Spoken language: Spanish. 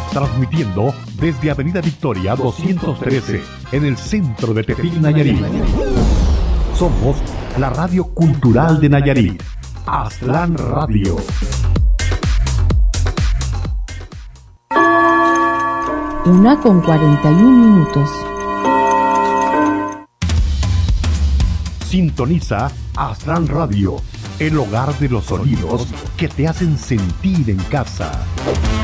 transmitiendo desde Avenida Victoria 213, en el centro de Tepic, Nayarit. Somos la radio cultural de Nayarit, Aztlán Radio. Una con 41 minutos. Sintoniza Aztlán Radio, el hogar de los sonidos que te hacen sentir en casa.